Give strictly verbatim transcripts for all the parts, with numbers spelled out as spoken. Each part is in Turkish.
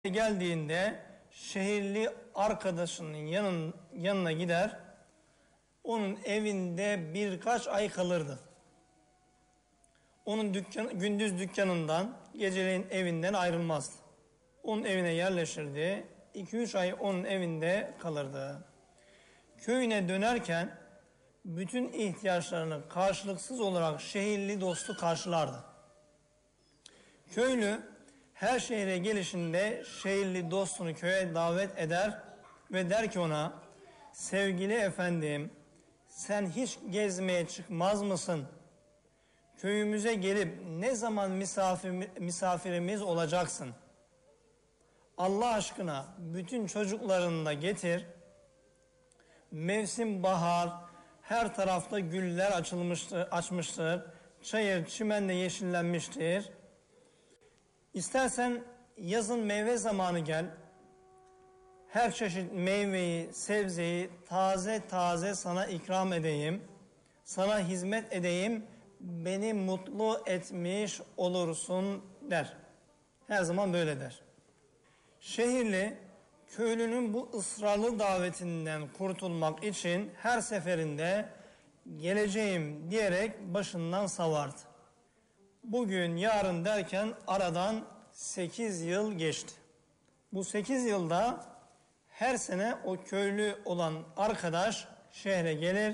geldiğinde şehirli arkadaşının yanın, yanına gider, onun evinde birkaç ay kalırdı. Onun dükkan, gündüz dükkanından, geceleyin evinden ayrılmazdı. Onun evine yerleşirdi, iki üç ay onun evinde kalırdı. Köyüne dönerken bütün ihtiyaçlarını karşılıksız olarak şehirli dostu karşılardı. Köylü her şehre gelişinde şehirli dostunu köye davet eder ve der ki ona, sevgili efendim, sen hiç gezmeye çıkmaz mısın? Köyümüze gelip ne zaman misafir, misafirimiz olacaksın? Allah aşkına bütün çocuklarını da getir. Mevsim bahar, her tarafta güller açılmıştır, açmıştır. Çayır, çimen de yeşillenmiştir. İstersen yazın meyve zamanı gel. Her çeşit meyveyi, sebzeyi taze taze sana ikram edeyim. Sana hizmet edeyim. Beni mutlu etmiş olursun der. Her zaman böyle der. Şehirli, köylünün bu ısrarlı davetinden kurtulmak için her seferinde geleceğim diyerek başından savardı. Bugün yarın derken aradan sekiz yıl geçti. Bu sekiz yılda her sene o köylü olan arkadaş şehre gelir,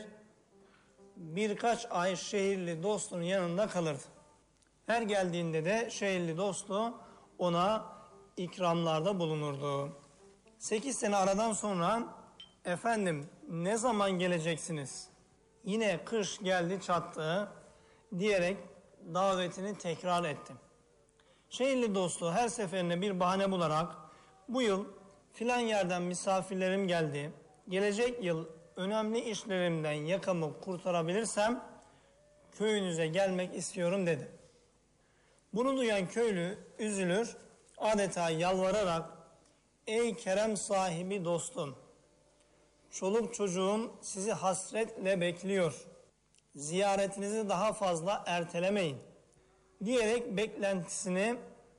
birkaç ay şehirli dostunun yanında kalırdı. Her geldiğinde de şehirli dostu ona ikramlarda bulunurdu. sekiz sene aradan sonra, efendim ne zaman geleceksiniz? Yine kış geldi çattı diyerek davetini tekrar etti. Şehirli dostu her seferinde bir bahane bularak, bu yıl filan yerden misafirlerim geldi, gelecek yıl önemli işlerimden yakamı kurtarabilirsem köyünüze gelmek istiyorum dedi. Bunu duyan köylü üzülür, adeta yalvararak, ey kerem sahibi dostum, çoluk çocuğum sizi hasretle bekliyor, ziyaretinizi daha fazla ertelemeyin diyerek beklentisini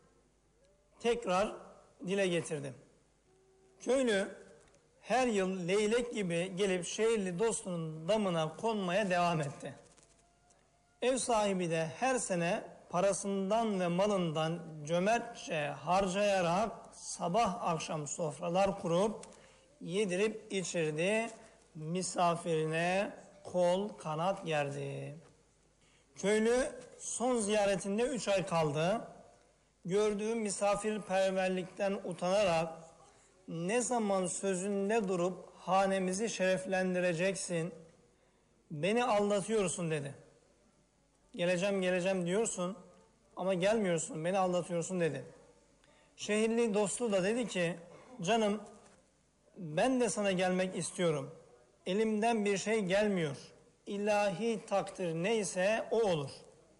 tekrar dile getirdi. Köylü her yıl leylek gibi gelip şehirli dostunun damına konmaya devam etti. Ev sahibi de her sene parasından ve malından cömertçe harcayarak sabah akşam sofralar kurup yedirip içirdi, misafirine kol kanat gerdi. Köylü son ziyaretinde üç ay kaldı. Gördüğü misafirperverlikten utanarak, ne zaman sözünde durup hanemizi şereflendireceksin, beni aldatıyorsun dedi. Geleceğim geleceğim diyorsun ama gelmiyorsun, beni aldatıyorsun dedi. Şehirli dostu da dedi ki, canım ben de sana gelmek istiyorum. Elimden bir şey gelmiyor. İlahi takdir neyse o olur.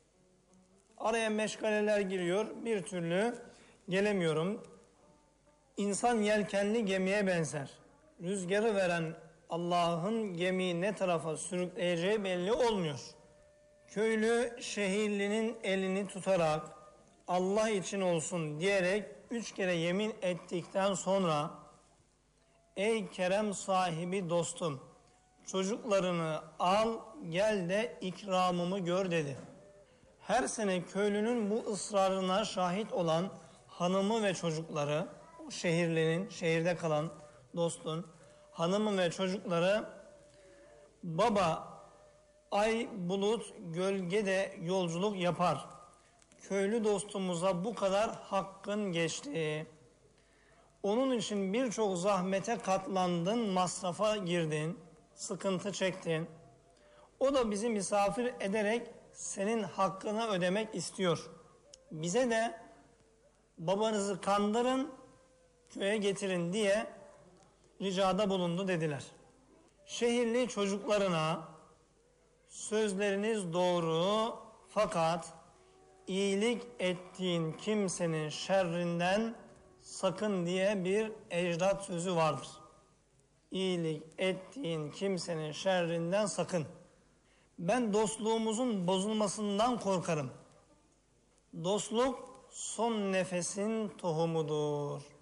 Araya meşgaleler giriyor, bir türlü gelemiyorum. İnsan yelkenli gemiye benzer. Rüzgarı veren Allah'ın gemiyi ne tarafa sürükleyeceği belli olmuyor. Köylü şehirlinin elini tutarak Allah için olsun diyerek üç kere yemin ettikten sonra, ey kerem sahibi dostum, çocuklarını al gel de ikramımı gör dedi. Her sene köylünün bu ısrarına şahit olan hanımı ve çocukları, o şehirlinin, şehirde kalan dostun hanımı ve çocukları, baba ay bulut gölgede yolculuk yapar, köylü dostumuza bu kadar hakkın geçti. Onun için birçok zahmete katlandın, masrafa girdin, sıkıntı çektin. O da bizi misafir ederek senin hakkını ödemek istiyor. Bize de babanızı kandırın, köye getirin diye ricada bulundu dediler. Şehirli çocuklarına, sözleriniz doğru fakat iyilik ettiğin kimsenin şerrinden sakın diye bir ecdat sözü vardır. İyilik ettiğin kimsenin şerrinden sakın. Ben dostluğumuzun bozulmasından korkarım. Dostluk son nefesin tohumudur.